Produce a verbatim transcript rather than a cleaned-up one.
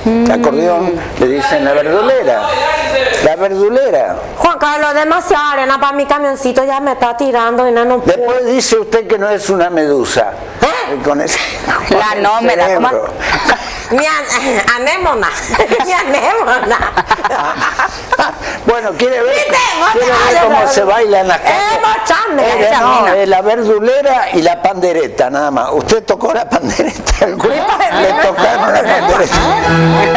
El acordeón le dicen la verdulera. La verdulera. Juan Carlos, demasiada arena para mi camioncito, ya me está tirando y no, no puedo. Después dice usted que no es una medusa. ¿Eh? Con ese, con La el nómera, ¿cómo? cerebro. Mi an- anémona, mi anémona. Bueno, ¿quiere ver, ¿Viste? quiere ver cómo se baila en las calles? Eh, mochame, Eh, esa no, mina. es la verdulera y la pandereta, nada más. Usted tocó la pandereta, el grupo le tocaron la pandereta.